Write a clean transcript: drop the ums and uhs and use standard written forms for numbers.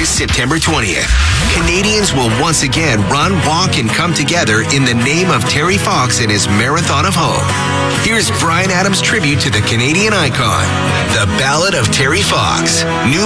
this September 20th. Canadians will once again run, walk, and come together in the name of Terry Fox and his Marathon of Hope. Here's Bryan Adams' tribute to the Canadian icon, The Ballad of Terry Fox. New